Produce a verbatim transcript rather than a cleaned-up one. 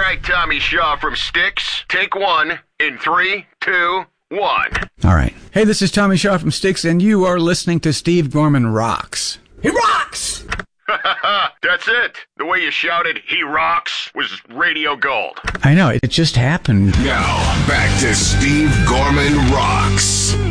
right, Tommy Shaw from Styx. Take one in three, two, one. All right. Hey, this is Tommy Shaw from Styx, and you are listening to Steve Gorman Rocks. He rocks! That's it. The way you shouted, he rocks, was radio gold. I know, it just happened. Now, back to Steve Gorman Rocks.